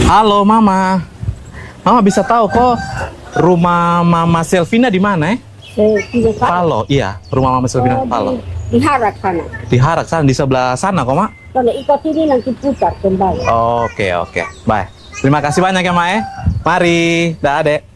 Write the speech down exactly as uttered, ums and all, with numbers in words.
Halo Mama. Mama bisa tahu kok rumah Mama Selvina di mana? Eh? Tidak tahu. Palo, iya. Rumah Mama Selvina Oh, Palo. di, di Harak sana. Di Harak sana, di sebelah sana kok, Mak. Kalau ikut ini nanti putar kembali. Oke, oke. Bye. Terima kasih banyak ya, Mak. Eh. Mari. Dah, Adek.